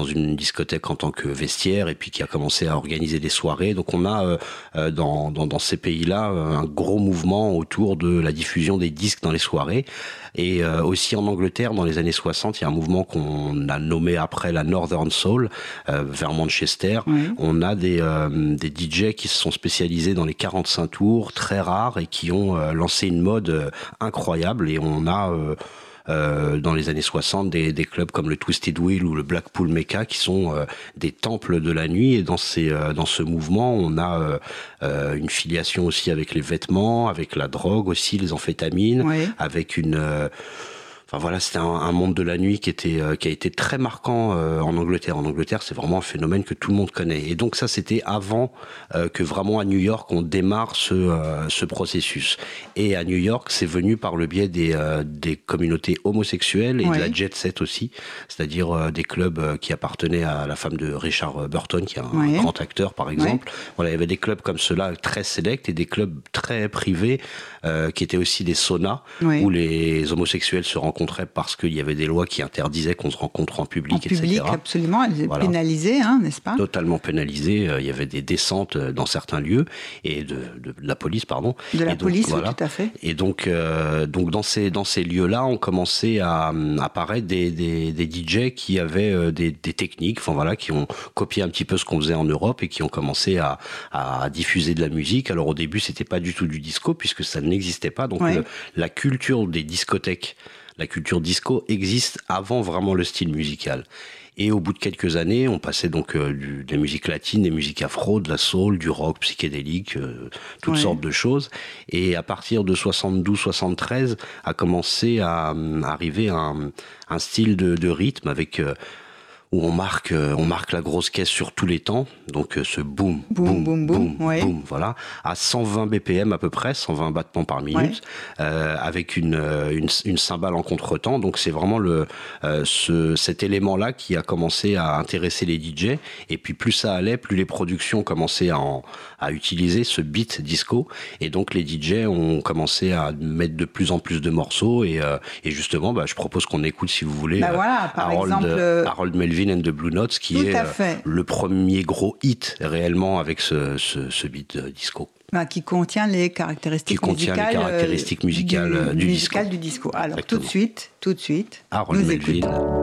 dans une discothèque en tant que vestiaire et puis qui a commencé à organiser des soirées. Donc on a dans ces pays-là un gros mouvement autour de la diffusion des disques dans les soirées. Et aussi en Angleterre, dans les années 60, il y a un mouvement qu'on a nommé après la Northern Soul, vers Manchester. Oui. On a des DJ qui se sont spécialisés dans les 45 tours, très rares, et qui ont lancé une mode incroyable. Et on a dans les années 60 des clubs comme le Twisted Wheel ou le Blackpool Mecca qui sont des temples de la nuit. Et dans ce mouvement, on a une filiation aussi avec les vêtements, avec la drogue aussi, les amphétamines, oui. Avec enfin voilà, c'était un monde de la nuit qui a été très marquant en Angleterre. En Angleterre, c'est vraiment un phénomène que tout le monde connaît. Et donc ça, c'était avant que vraiment à New York, on démarre ce processus. Et à New York, c'est venu par le biais des communautés homosexuelles et oui. De la jet set aussi, c'est-à-dire des clubs qui appartenaient à la femme de Richard Burton, qui est un oui. Grand acteur par exemple. Oui. Voilà, il y avait des clubs comme ceux-là très sélects et des clubs très privés qui étaient aussi des saunas oui. Où les homosexuels se rencontraient parce qu'il y avait des lois qui interdisaient qu'on se rencontre en public, etc. En public, absolument, elles étaient voilà. Pénalisées, hein, n'est-ce pas ? Totalement pénalisées. Il y avait des descentes dans certains lieux et de la police, pardon. De la police, voilà. Oui, tout à fait. Et donc dans ces lieux-là, on commençait à apparaître des DJ qui avaient des techniques, enfin voilà, qui ont copié un petit peu ce qu'on faisait en Europe et qui ont commencé à diffuser de la musique. Alors au début, c'était pas du tout du disco puisque ça n'existait pas. Donc oui. La culture des discothèques, la culture disco existe avant vraiment le style musical. Et au bout de quelques années, on passait donc de la musique latine, des musiques afro, de la soul, du rock psychédélique, toutes oui. Sortes de choses. Et à partir de 72-73, a commencé à arriver un style de rythme avec où on marque la grosse caisse sur tous les temps, donc ce boum, boum, boum, boum, oui. Boum, voilà, à 120 BPM à peu près, 120 battements par minute, oui. Avec une cymbale en contretemps. Donc c'est vraiment cet élément-là qui a commencé à intéresser les DJ. Et puis plus ça allait, plus les productions commençaient à utiliser ce beat disco. Et donc les DJ ont commencé à mettre de plus en plus de morceaux. Et justement, je propose qu'on écoute, si vous voulez, voilà, par exemple, Harold Melvin and the Blue Notes, qui est le premier gros hit réellement avec ce beat disco. Qui contient les caractéristiques musicales, du disco. Alors exactement. tout de suite, Harold Melvin.